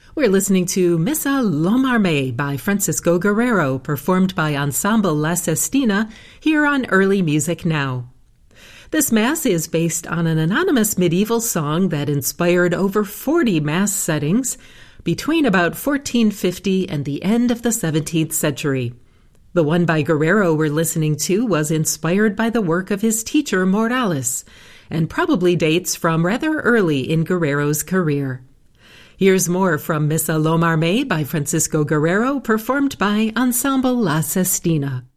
We're listening to Missa Lomarme by Francisco Guerrero, performed by Ensemble La Sestina, here on Early Music Now. This Mass is based on an anonymous medieval song that inspired over 40 Mass settings between about 1450 and the end of the 17th century. The one by Guerrero we're listening to was inspired by the work of his teacher Morales, and probably dates from rather early in Guerrero's career. Here's more from Missa Lomarme by Francisco Guerrero, performed by Ensemble La Sestina.